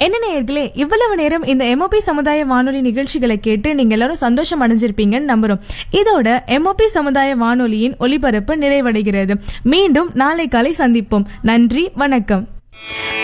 என்ன நேயர்களே, இவ்வளவு நேரம் இந்த MOP சமுதாய வானொலி நிகழ்ச்சிகளை கேட்டு நீங்க எல்லாரும் சந்தோஷம் அடைஞ்சிருப்பீங்கன்னு நம்புறோம். இதோட MOP சமுதாய வானொலியின் ஒலிபரப்பு நிறைவடைகிறது. மீண்டும் நாளை காலை சந்திப்போம். நன்றி, வணக்கம்.